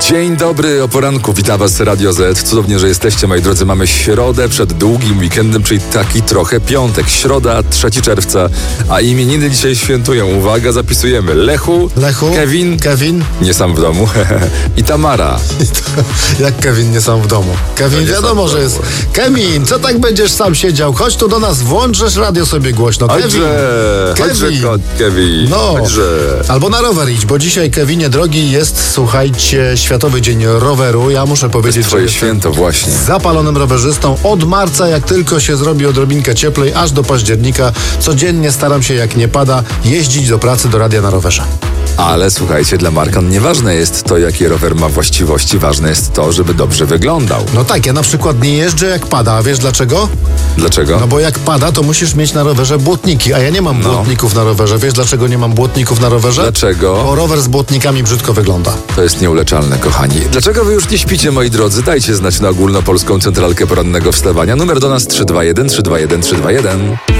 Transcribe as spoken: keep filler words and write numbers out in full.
Dzień dobry, o poranku, witam was Radio Z. Cudownie, że jesteście, moi drodzy. Mamy środę przed długim weekendem, czyli taki trochę piątek. Środa, trzeciego czerwca, a imieniny dzisiaj świętują. Uwaga, zapisujemy. Lechu, Lechu, Kevin, Kevin, nie sam w domu, i Tamara. Jak Kevin nie sam w domu? Kevin, No wiadomo, że jest. Kevin, co tak będziesz sam siedział? Chodź tu do nas, włączysz radio sobie głośno. Kevin, Chodźże, chodźże, Kevin. kot, Kevin, No. chodźże. Albo na rower idź, bo dzisiaj, Kevinie drogi, jest, słuchajcie, Światowy Dzień Roweru. Ja muszę To powiedzieć, jest twoje że jestem święto właśnie. zapalonym rowerzystą. Od marca, jak tylko się zrobi odrobinkę cieplej, aż do października, codziennie staram się, jak nie pada, jeździć do pracy, do radia na rowerze. Ale słuchajcie, dla Markan nieważne jest to, jakie rower ma właściwości, ważne jest to, żeby dobrze wyglądał. No tak, ja na przykład nie jeżdżę jak pada, a wiesz dlaczego? Dlaczego? No bo jak pada, to musisz mieć na rowerze błotniki, a ja nie mam No. błotników na rowerze. Wiesz dlaczego nie mam błotników na rowerze? Dlaczego? Bo rower z błotnikami brzydko wygląda. To jest nieuleczalne, kochani. Dlaczego wy już nie śpicie, moi drodzy? Dajcie znać na ogólnopolską centralkę porannego wstawania. Numer do nas trzy dwa jeden, trzy dwa jeden, trzy dwa jeden.